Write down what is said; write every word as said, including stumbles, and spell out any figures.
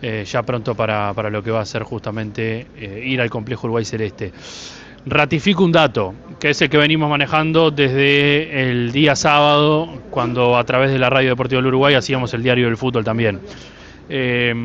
eh, ya pronto para, para lo que va a ser justamente eh, ir al complejo Uruguay Celeste. Ratifico un dato, que es el que venimos manejando desde el día sábado, cuando a través de la Radio Deportiva del Uruguay hacíamos el diario del fútbol también. Eh,